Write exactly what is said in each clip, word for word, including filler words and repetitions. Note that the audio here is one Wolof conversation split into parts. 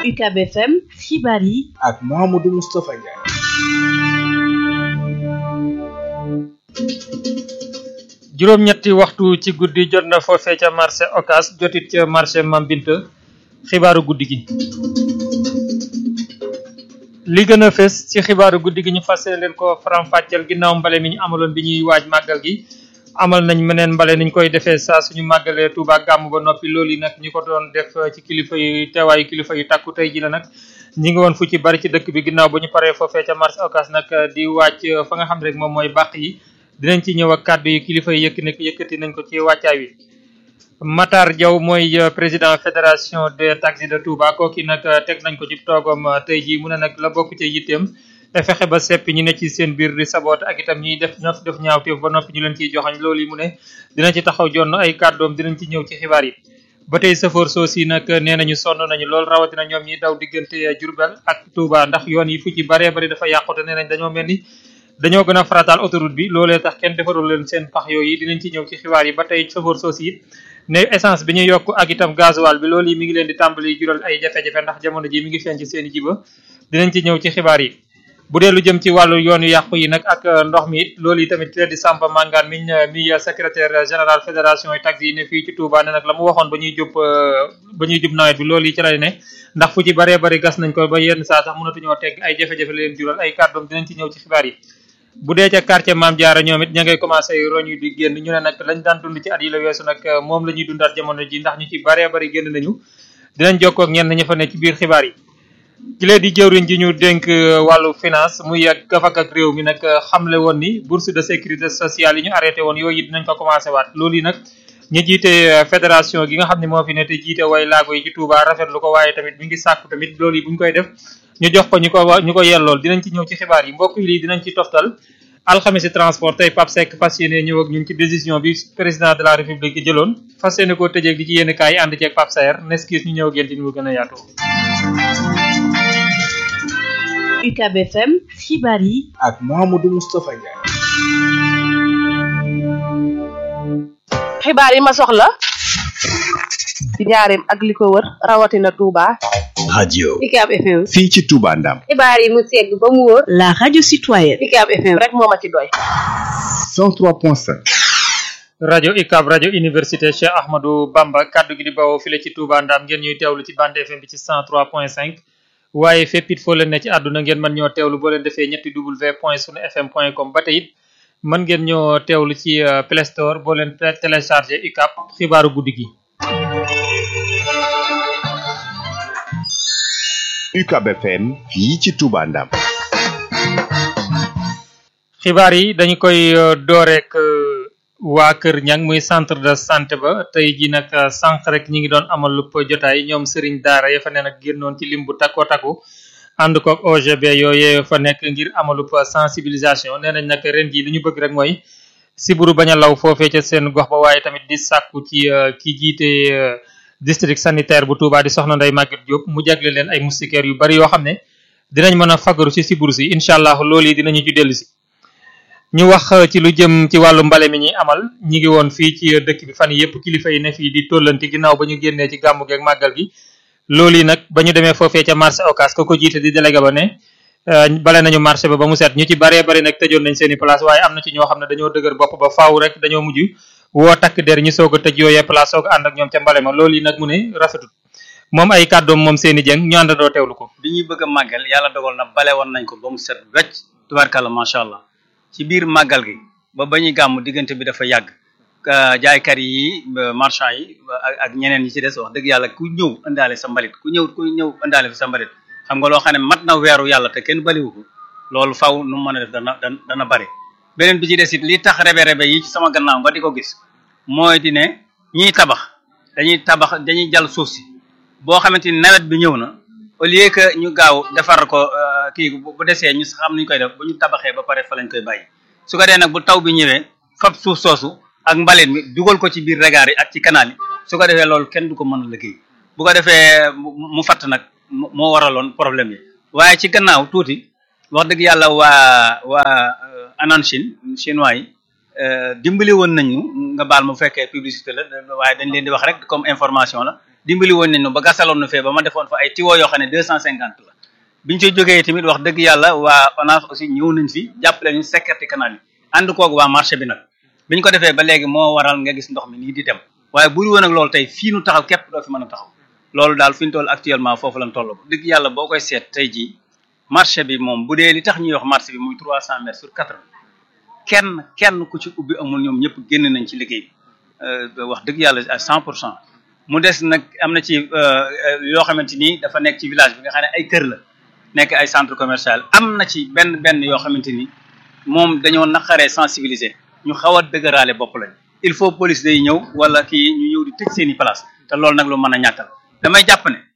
U C A B F M xibaar yi ak Mouhamadou Moustapha Ndiaye. juróom-ñetti waxtu ci guddi jot na foofee ca marché Ocass jotit ca marché Mambinta xibaaru guddi gi. li gën a fës ci xibaaru guddi gi ñu fas leen ko faram-fàcceel ginnaaw mbale mi ñu amaloon bi ñuy waaj màggal gi. amal nañ meneen mbale niñ koy defee saa suñu màggalee Touba gàmm ba noppi loolu yi nag ñi ko doon def ci kilifa yu teewaayu kilifa yu takku tey ji la nag ñi ngi woon fu ci bari ci dëkk bi ginnaaw ba ñu paree foofee ca marché Ocass nag di wàcc fa nga xam ne rek moom mooy bàq yi dinañ ci ñëw ak kàddu yi kilifa yi yëkk nekk yëkkati nañ ko ci wàccaay wi. Matar Diaw mooy président fédération des taxis de Touba kooki nag teg nañ ko ci toogam tey ji mu ne nag la bokk ci yitteem te fexe ba seppi ñu ne ci seen biir di saboot ak itam ñiy def ñoo fi def ñaawteef ba noppi ñu leen ciy joxañ loolu yi mu ne dina ci taxaw jonn ay kàddoom dinañ ci ñëw ci xibaar yi. ba tey sëfoor soos yi nag nee nañu sonn nañu lool rawatina ñoom ñi daw diggante Diourbel ak Touba ndax yoon yi fu ci baree bari dafa yàqu te nee nañ dañoo mel ni dañoo gën a farataal autoroute bi loolee tax kenn defarul leen seen pax yooyu dinañ ci ñëw ci xibaar yi. ba tey sëfoor soos yi ne essence bi ñu yokk ak itam gasoil bi loolu yi mi ngi leen di tàmbali jural ay jafe-jafe ndax jamono ji mi ngi feeñ ci seen i jiba dinañ ci ñëw ci xibaar yi. bu dee lu jëm ci wàllu yoon yu yàqu yi nag ak ndox mi it loolu yi tamit ki di Samba Mangane mi mi secrétaire général fédération yi taxi yi ne fii ci Touba ne nag la mu waxoon ba ñuy jub ba ñuy jub nawet bi loolu yi ci la ne ndax fu ci baree bari gas nañ ko ba yenn saa sax mënatuñoo tegg ay jafe-jafe leen jural ay kàddoom dinañ ci ñëw ci xibaar yi. bu dee ca quartier Mame Diarra ñoom it ña ngay commencé roñ yu di génn ñu ne nag lañ daan dund ci at yi la weesu nag moom la ñuy dundaat jamono ji ndax ñu ci baree bari génn nañu dinañ jokkoo ak ñenn ña fa ne ci biir xibaar yi. ki lee di jëwriñ ji ñu dénk wàllu finance muy ak gafak ak réew mi nag xamle woon ni bourse de sécurité sociale yi ñu arrêté woon yooyu dinañ ko commencé waat loolu yi nag ñu jiite fédération gi nga xam ne moo fi ne te jiite way laago yi ci Touba rafetlu ko waaye tamit mi ngi sàkku tamit loolu yi bu ñu koy def ñu jox ko ñu ko ñu ko yellool dinañ ci ñëw ci xibaar yi mbokk yi lii dinañ ci toftal alxamisi transport tey Pape Seck fas yéene ñëw ak ñun ci décision bi président de la république jëloon fas yéene koo tëjeeg di ci yéen kaay yi ànd ceeg Pape Saer neskis ñu ñëw ak yéen ci ñu gën a yaatoo. U C A B F M xibaar yi ak Mouhamadou Moustapha Ndiaye. xibaar yi ma soxla ci njaareem ak li ko wër rawatina Touba. radio U C A B F M fii ci Touba Ndam. xibaar yi mu segg ba mu wóor. la radio citoyenne U C A B F M rek moo ma ci doy. cent trois point cinq. rajo U C A B rajo université Cheikh Ahmadou Bamba kaddu gi di bawoo file ci Touba Ndam ngeen ñuy teewlu ci bande F M bi ci cent trois point cinq. waaye fépp it foo leen ne ci àdduna ngeen mën ñoo teewlu boo leen defee ñetti w point sunu fm point com ba tey it mën ngeen ñoo teewlu ci Play Store boo leen téléchargé U C A B xibaaru guddi gi. U C A B F M fii ci Touba Ndam. xibaar yi dañu koy dooreek waa Kër Ñang muy centre de santé ba tey ji nag sànq rek ñi ngi doon amal lu jotaay ñoom Serigne Daara ya fa ne nag génnoon ci lim bu takkoo takku ànd koog O G B yooyu fa nekk ngir amalu sensibilisation nee nañ nag ren jii li ñu bëgg rek mooy siburu bañ a law foofee ca seen gox ba waaye tamit di sàkku ci ki jiite district sanitaire bu Touba di soxna Ndeye Maguette Diop mu jagle leen ay moustiquaires yu bari yoo xam ne dinañ mën a fagaru ci siburu si incha allah loolu yi dinañu ci dellu si. ñu wax ci lu jëm ci wàllu mbale mi ñuy amal ñi ngi woon fii ci dëkk bi fan yëpp kilifa yi ne fii di tollanti ginnaaw ba ñu génnee ci gàmmu geeg màggal gi loolu yi nag ba ñu demee foofee ca marché Ocass ko ko jiite di délégué ba ne bale nañu marché ba ba mu set ñu ci baree bari nag tëjoon nañ seen i place waaye am na ci ñoo xam ne dañoo dëgër bopp ba faaw rek dañoo mujj woo takk der ñi soog a tëj yooyee place soog a ànd ak ñoom ca mbale ma loolu yi nag mu ne rafetul moom ay kàddoom moom seen i jëng ñu àndandoo teewlu ko. bi ñuy bëgg a màggal yàlla dogal na bale woon nañ ko ba mu set wecc tubaarkàlla macha allah ci biir màggal gi ba ba ñuy gàmm diggante bi dafa yàgg jaaykat yi marchand yi ak ñeneen ñi ci des wax dëgg yàlla ku ñëw indaale sa mbalit ku ñëw ku ñëw indaale fi sa mbalit xam nga loo xam ne mat na weeru yàlla te kenn baliwu ko loolu faw nu mu mën a def dana dana bari beneen bi ci des it li tax rebe-rebe yi ci sama gannaaw nga di ko gis mooy di ne ñiy tabax dañuy tabax dañuy jàll suuf si boo xamante ni nawet bi ñëw na au lieu que ñu gaaw defar ko kii bu desee ñu xam nuñ koy def bu ñu tabaxee ba pare fa lañ koy bàyyi su ko dee nag bu taw bi ñëwee fab suuf soosu ak mbalit mi dugal ko ci biir regard yi ak ci canal yi su ko defee loolu kenn du ko mën a liggéey bu ko defee mu fatt nag moo waraloon problème yi waaye ci gannaaw tuuti wax dëgg yàlla waa waa anan Chine chinois yi dimbali woon nañu nga baal mu fekkee publicité la waaye dañ leen di wax rek comme information la dimbali woon nañu ba gasaloon na fee ba ma defoon fa ay tiwo yoo xam ne deux cent cinquante la biñ ci jógee tamit wax dëgg yàlla waa ONAS aussi ñëw nañ fi jàppale ñu sécurité canal yi ànd koog waa marché bi nag biñ ko defee ba léegi moo waral nga gis ndox mi nii di dem waaye buri woon ak loolu tey fii nu taxaw képp doo fi mën a taxaw loolu daal fi ñu toll actuellement foofu lañ toll dëgg yàlla boo koy seet tey jii marché bi moom bu dee li tax ñuy wax marché bi muy trois cent mètres sur quatre-vingts kenn kenn ku ci ubbi amul ñoom ñëpp génn nañ ci liggéey bi wax dëgg yàlla à cent pour cent mu des nag am na ci yoo xamante ni dafa nekk ci village bi nga xam ne ay kër la nekk ay centre commercial am na ci benn benn yoo xamante ni moom dañoo naqaree sensibiliser ñu xaw a dëgëraale bopp lañ il faut police day ñëw wala kii ñu ñëw di tëj seen i place te loolu nag lu mën a ñàkkal damay jàpp ne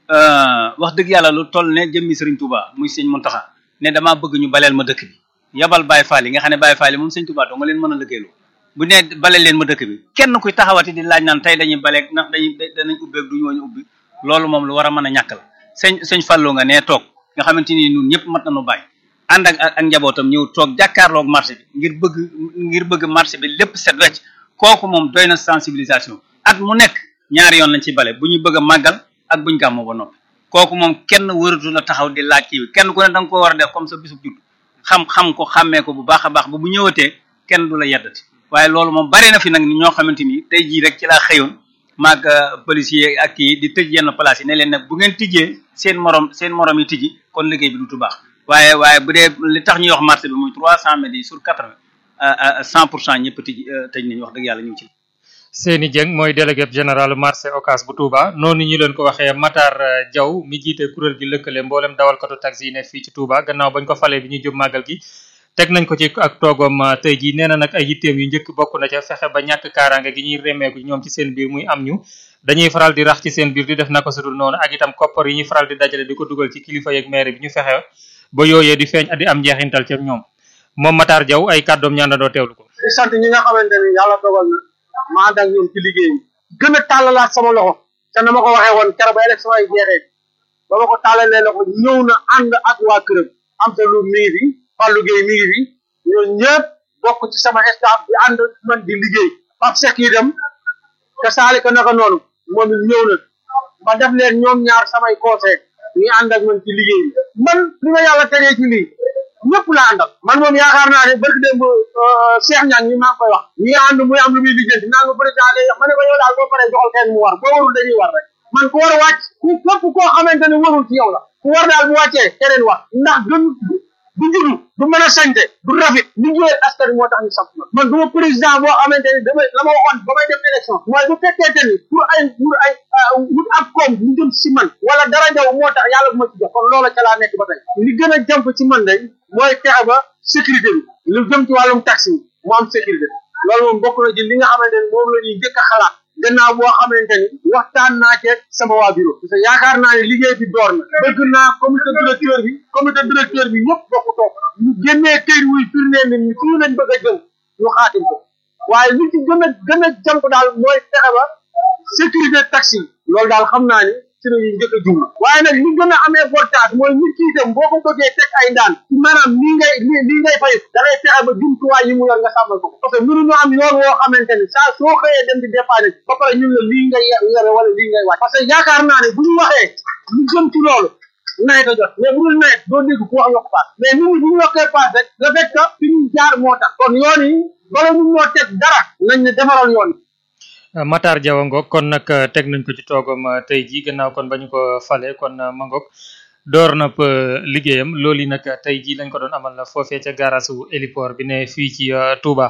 wax dëgg yàlla lu toll ne jëmmi Serigne Touba muy sëñ Mountakha ne damaa bëgg ñu baleel ma dëkk bi yabal Baye Fall yi nga xam ne Baye Fall yi moom sëñ Touba doo nga leen mën a liggéeylu bu ne baleel leen ma dëkk bi kenn kuy taxawati di laaj naan tey dañuy baleeg ndax dañuy danañ ubbeeg du ñooñu ubbi loolu moom lu war a mën a ñàkk la sëñ sëñ Fallou nga nee toog nga xamante ni ñun ñëpp mat nañu bàyyi ànd ak ak njabootam ñëw toog jàkkaarloog marché bi ngir bëgg ngir bëgg marché bi lépp set wecc kooku moom doy na sensibilisation at mu nekk ñaari yoon lañ ci bale bu ñu bëgg a màggal ak buñ gàmmoo ba noppi kooku moom kenn wëratu la taxaw di laaj kii bi kenn ku ne da nga ko war a def comme sa bisub judd xam xam ko xàmmee ko bu baax a baax ba bu ñëwatee kenn du la yeddati waaye loolu moom bari na fi nag ñoo xamante ni tey jii rek ci laa xëyoon maag policier ak kii di tëj yenn place yi ne leen nag bu ngeen tijjee seen morom seen morom yi tijji kon liggéey bi dutu baax waaye waaye bu dee li tax ñuy wax marché bi muy trois cent mètres yi sur quatre-vingts cent pour cent ñëpp tijji tëj nañu wax dëgg yàlla ñu ngi ci Seyni Dieng mooy délégué général marché Ocass bu Touba noonu ñu leen ko waxee Matar Diaw mi jiite kuréel gi lëkkale mboolem dawalkatu taxi yi ne fii ci Touba gannaaw bañ ko falee bi ñuy jub màggal gi teg nañ ko ci ak toogom tey jii nee na nag ay yitteem yu njëkk bokk na ca fexe ba ñàkk kaaraange gi ñuy remeeku ñoom ci seen biir muy am ñu dañuy faral di rax ci seen biir di def naka sudul noonu ak itam koppar yi ñuy faral di dajale di ko dugal ci kilifa yeeg maire bi ñu fexe ba yooyee di feeñ di am njeexintal ca ñoom moom Matar Diaw ay kàddoom ñaandandoo teewlu ko. di sant ñi nga xamante ni yàlla dogal na ma ànd ak ñoom ci liggéey bi gën a tàllalaat sama loxo te na ma ko waxee woon keroog ba élection yi jeexee ba ma ko tàllalee loxo ñëw na ànd ak waa këram am sa lu mi ngi fi Fallou Gueye mi ngi fi ñoom ñëpp bokk ci sama staff bi ànd man di liggéey Pape Seck yi dem te saali ko naka noonu moom it ñëw na ma def leen ñoom ñaar samay conseil ñu ànd ak man ci liggéey bi man li ma yàlla tegee ci lii ñëpp la àndal man moom yaakaar naa ne barki démb Cheikh Niang ñi maa ngi koy wax ñi nga ànd muy am lu muy liggéey naan ma président day ma ne ko yow daal boo paree joxal kenn mu war boo warul dañuy war rek man ku war a wàcc ku képp koo xamante ne warul ci yow la ku war daal bu wàccee keneen wax ndax gën du judu du mën a sañte du rafet li jógee askan wi moo tax ñu sant ma man du ma président boo xamante ni damay la ma waxoon ba may def élection mooy bu fekkente ni pour ay pour ay wut ab koom lu jëm si man wala dara jaw moo tax yàlla bu ma ci jox kon loola ca laa nekk ba tey li gën a jàmp ci man day mooy fexe ba sécurité bi lu jëm ci wàllum taxi bi mu am sécurité loolu moom bokk na ci li nga xamante ni moom la ñuy njëkk a xalaat gannaaw boo xamante ni waxtaan naa ci sama waa bureau parce que yaakaar naa ne liggéey bi door na bëgg naa comité directeur bi comité directeur bi ñëpp bokk toog ñu génnee këyit wuy firndeel ni ñu fii lañ bëgg a jëm ñu xaatim ko waaye li ci gën a gën a jàmp daal mooy fexe ba sécurité taxi loolu daal xam naa ni ci la ñuy njëkk a jublu waaye nag li gën a am importance mooy nit ki itam boo ko bëggee teg ay daan ci maanaam lii ngay lii ngay fay da ngay fexe ba jumtuwaay yi mu yor nga sàmmal ko parce que mënuñu am yoon woo xamante ni saa soo xëyee dem di dépanner ba pare ñun la lii ngay yore wala lii ngay wàcc parce que yaakaar naa ne bu ñu waxee lu jëm ci loolu nawet a jot mais bu dul nawet doo dégg ku wax yokk paas mais nit ñi bu ñu yokkee paas rek le fait que fi ñu jaar moo tax kon yoon yi bala ñu ñoo teg dara nañ ne defaral yoon yi Matar Diaw ngoog kon nag teg nañ ko ci toogam tey jii gannaaw kon ba ñu ko fale kon ma ngoog door na liggéeyam loolu yi nag tey jii lañ ko doon amal na foofee ca gaarasu héliport bi ne fii ci Touba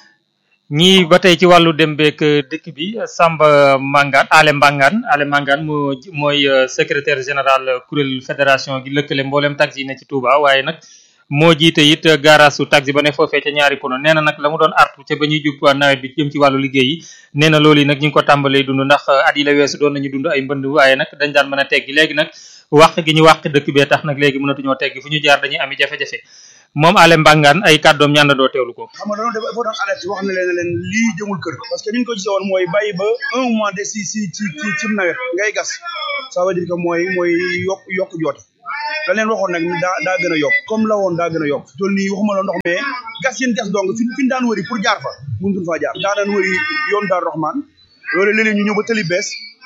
ñii ba tey ci wàllu dem beek dëkk bi Samba Mangane Ale Mbangane Ale Mbangane moo mooy secrétaire général kuréel fédération gi lëkkale mboolem taxi yi ne ci Touba waaye nag moo jiite it gaarasu taxi ba ne foofee ca ñaari pono nee na nag la mu doon artu ca ba ñuy jub nawet bi jëm ci wàllu liggéey yi nee na loolu yi nag ñu ngi ko tàmbalee dund ndax at yi la weesu doon nañu dund ay mbënd waaye nag dañ daan mën a teggi léegi nag wàq gi ñu wàq dëkk bee tax nag léegi mënatuñoo teggi fu ñu jaar dañuy ami jafe-jafe moom Ale Mbangane ay kàddoom ñaan doo teewlu ko xam nga dañoo def effort alerte wax na leen ne leen lii jëmul kër parce que ni ñu ko gisee woon mooy bàyyi ba un mois de si si ci ci ci nawet ngay gas ça veut dire que mooy mooy yokk yokk joote la leen waxoon nag daa daa gën a yokk comme la woon daa gën a yokk tool nii waxuma la ndox mais gas yéen gas dong fi fi ñu daan wëri pour jaar fa mënutuñ faa jaar daa daan wëri yoon daal Rahman loolu léeg-léeg ñu ñëw ba tëli bees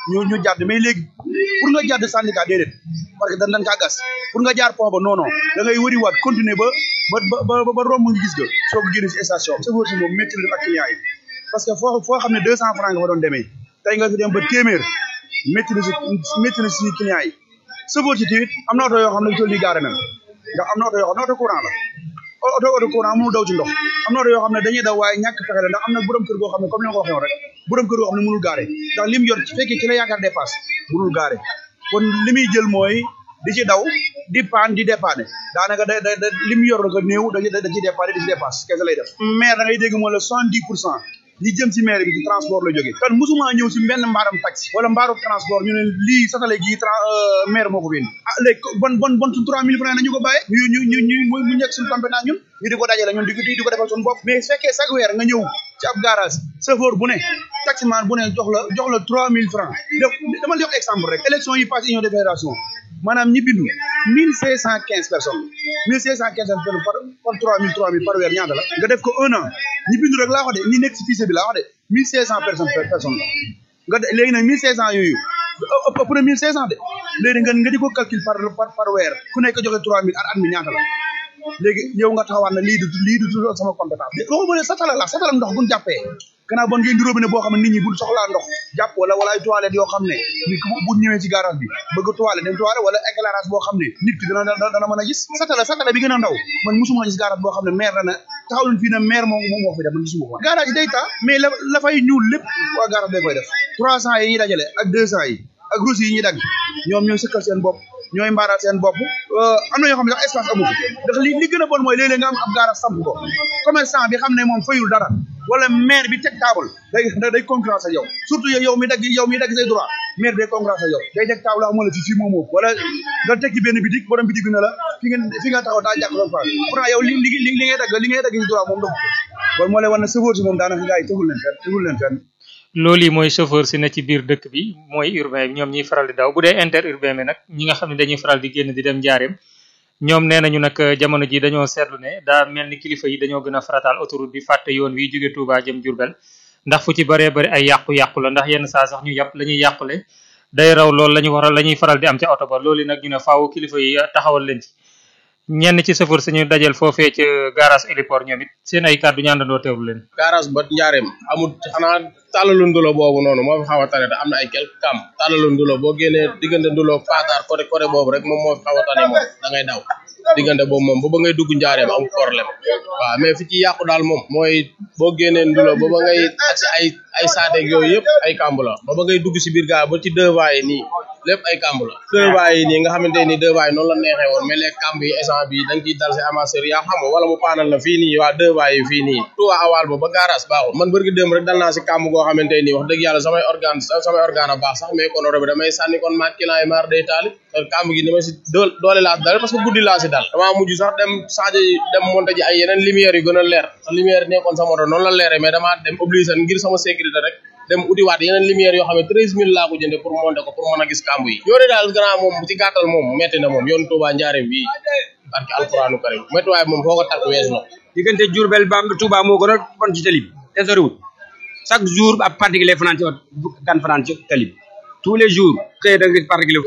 ñu ñu jàdd mais léegi pour nga jàdd syndicat déedéet parce que dañ dañ kaa gas pour nga jaar pont ba non non da ngay wëri waat continuer ba ba ba ba romb gis ga soo ko génn si station chauffeur si moom métti na ak client yi parce que foo foo xam ne deux cent francs nga fa doon demee tey nga fi dem ba téeméer métti na si métti na si client yi chauffeur si tamit am na oto yoo xam ne jël di gaare na ndax am na oto yoo xam ne oto courant la oto oto courant mënul daw ci ndox am na oto yoo xam ne dañuy daw waaye ñàkk pexe la ndax am na borom kër goo xam ne comme ni ma ko waxee woon rek borom kër goo xam ne mënul gaare ndax li mu yor ci fekkee ci la yaakaar dépasse mënul gaare kon li muy jël mooy di ci daw di paan di dépanner daanaka da da li mu yor la ko néew da da ci dépanner di ci dépasse kese lay def maire da ngay dégg moo la soixante-dix pour cent li jëm ci maire bi ci transport la jógee kan musuma ñëw ci benn mbaaram taxi wala mbaaru transport ñu ne lii satale gi maire moo ko fi indi ah léegi bon bon bon suñ trois mille francs nañu ko bàyyee ñu ñu ñu ñu mu nekk suñu compétence ñun ñu di ko dajale ñun di ko di ko defal suñu bopp mais su fekkee chaque weer nga ñëw ci ab garage chauffeur bu ne taximan bu ne jox la jox la trois mille francs dama jox exemple rek élection yi passé union de fédération maanaam ñi bindu mille cinq cent quinze personnes mille cinq cent quinze personnes par par trois mille trois mille par weer ñaata la nga def ko un an ñi bindu rek laa wax de ñi nekk ci fichier bi laa wax de mille cinq cent personnes personnes la nga de léegi nag mille cinq cent yooyu ëpp na mille cinq cent de léegi nga nga di ko calcul par par par weer ku nekk joxe trois mille at at mi ñaata la léegi yow nga taxawaat na lii du lii du du sama compétence waxuma ne satala la satala ndox buñ jàppee gannaaw bon ngeen di robinet boo xam ne nit ñi bu soxlaa ndox jàpp wala wala ay toilettes yoo xam ne nit ki bu ñëwee ci garage bi bëgg toilette dem toilette wala éclairage boo xam ne nit ki dana dana mën a gis satala satala bi gën a ndaw man musuma gis garage boo xam ne maire dana taxaw leen fii ne maire moo moo fi def man gisuma ko garage day taa mais la la fay ñuul lépp waa garage day koy def trois cent yi ñuy dajale ak deux cent yi ak roussi yi ñuy dagg ñoom ñooy sëkkal seen bopp ñooy mbaaral seen bopp am na yoo xam ne sax espace amu fi ndax li li gën a bon mooy léeg-léeg nga am ab garage samp ko commerçant bi xam ne moom fayul dara wala maire bi teg table day day concurrence ak yow surtout yow mi dagg yow mi dagg say droit maire day concurrence ak yow day teg table xam nga la fi fii moom moo wala nga teg ci benn bitik borom bitik bi ne la fi nga fi nga taxaw daa jàkk loolu fa pourtant yow li li li ngay dagg li ngay dagg ci droit moom dog kon moo lay wan ne chauffeur si moom daanaka gars yi tegul leen fenn tegul leen fenn loolu yi mooy chauffeur si ne ci biir dëkk bi mooy urbain bi ñoom ñuy faral di daw bu dee interurbain bi nag ñi nga xam ne dañuy faral di génn di dem njaareem ñoom nee nañu nag jamono ji dañoo seetlu ne daa mel ni kilifa yi dañoo gën a farataal autoroute bi fàtte yoon wi jóge Touba jëm Diourbel ndax fu ci bëree bëri ay yàqu-yàqu la ndax yenn saa sax ñu yàpp la ñuy yàqule day raw loolu la ñu war la ñuy faral di am ca oto ba loolu nag ñu ne faaw kilifa yi taxawal leen ci ñenn ci chauffeur sañu dajal foofee ca garage héliport ñoom it seen ay kàddu ñu àndandoo teewlu leen garage ba njaareem amul xanaa tàllalu ndulo boobu noonu moo fi xaw a tane te am na ay quelque kam tàllalu ndulo boo génnee diggante ndulo paataar côté côté boobu rek moom moo fi xaw a tane moom da ngay daw diggante boobu moom ba ba ngay dugg njaareem amul problème waaw mais fi ci yàqu daal moom mooy boo génnee ndulo ba ba ngay agsi ay ay saateeg yooyu yëpp ay kamb la ba ba ngay dugg si biir gaa ba ci deux voies yi nii lépp ay kamb la deux voies yi nii nga xamante ni deux voies yi noonu la neexee woon mais les kamb yi essence bi da nga ciy dal si amasseur yaa xam nga wala mu paanal la fii nii waa deux voies yi fii nii tuwa awal ba ba garage baaxul man bërgi démb rek dal naa si kamb goo xamante nii wax dëgg yàlla samay organe samay organe a baax sax mais kon oto bi damay sànni kon maag client yi maar day taali kamb gi ni ma si doole laa si dal parce que guddi laa si dal damaa mujj sax dem Sadio dem monté ji ay yeneen lumière yu gën a leer lumière yi nekkoon sama moto noonu la leeree mais damaa dem obligé ngir sama sécurité rek dem utiwaat yeneen lumière yoo xam ne treize mille laa ko jënde pour monter ko pour mën a gis kamb yi yoone daal grand moom ci gàttal moom metti na moom yoon Touba Njaareem bii barke alquranu karim métti waaye moom foo ko takk weesu na diggante Diourbel ba Touba moo gën a bon ci tali bi te soriwul chaque jour ab particulier fanaan ci ot kan fanaan ci tali bi tous les jours xëy da nga gis particulier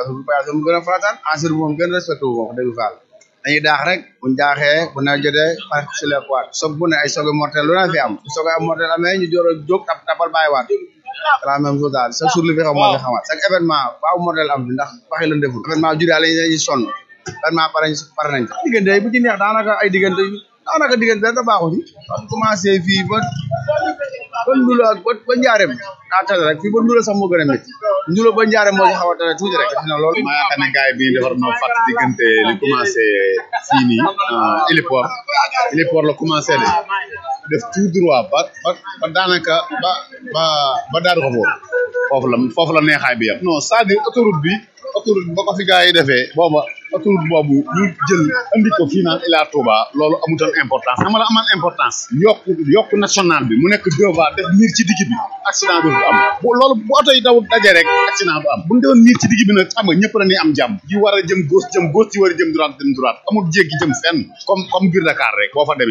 mu gën a faataan asir moom gën respecté wu wax dëgg faal dañuy daax rek buñ daaxee bu na jotee par sur les poids soog bu ne ay soog mortel lu na fi am soog am mortel amee ñu door a jóg tap tapal bàyyiwaat c'est la même chose daal chaque jour li fi xam moo fi xamaat chaque événement waaw mortel am fi ndax waxi lan deful événement judee lañ lañuy sonn événement pare pare nañ diggante bu ci neex daanaka ay diggante daanaka diggante da baaxu ci commencé fii ba ba ndulo ak ba njaareem daa tale rek fii ba ndulo sax moo gën a métti ndulo ba njaareem moo ci xaw a tale tuuti rek dina loolu maa yaakaar ne gars yi bi ñu defar noo fàtt diggante li commencé fii nii héliport héliport la commencé de def tout droit ba ba ba daanaka ba ba ba daaru ko foofu foofu la foofu la neexaay bi yam non c'est-à-dire autoroute bi autoroute ba ko fi gars yi defee booba autoroute boobu ñu jël andi ko fii naan Ila Touba loolu amutoon importance xam nga la amal importance yokku yokku national bi mu nekk deux voies def miir ci digg bi accident du am bu loolu bu oto yi daw dajee rek accident du am bu ñu defoon miir ci digg bi nag xam nga ñëpp dañuy am jàmm ji war a jëm gauche jëm gauche ci war a jëm droite jëm droite amul jéggi jëm fenn comme comme biir Dakar rek boo fa demee